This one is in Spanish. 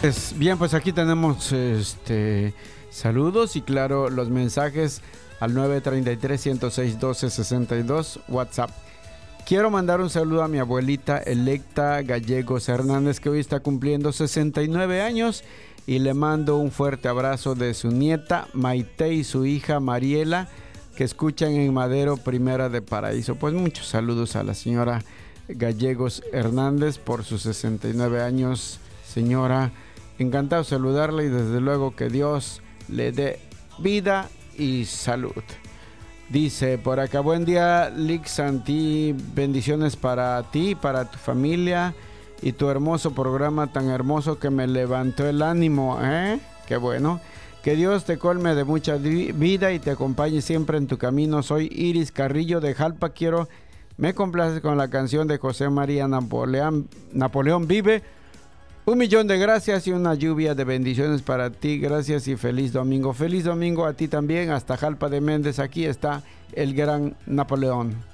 Bien, pues aquí tenemos saludos y claro, los mensajes al 933-106-1262 WhatsApp. Quiero mandar un saludo a mi abuelita Electa Gallegos Hernández, que hoy está cumpliendo 69 años, y le mando un fuerte abrazo de su nieta Maite y su hija Mariela, que escuchan en Madero Primera de Paraíso. Pues muchos saludos a la señora Gallegos Hernández por sus 69 años. Señora, encantado de saludarla y desde luego que Dios le dé vida y salud. Dice por acá, buen día Lick Santi, bendiciones para ti, para tu familia y tu hermoso programa tan hermoso que me levantó el ánimo, qué bueno. Que Dios te colme de mucha vida y te acompañe siempre en tu camino. Soy Iris Carrillo de Jalpa. Me complaces con la canción de José María Napoleón Vive. 1,000,000 de gracias y una lluvia de bendiciones para ti. Gracias y feliz domingo. Feliz domingo a ti también. Hasta Jalpa de Méndez. Aquí está el gran Napoleón.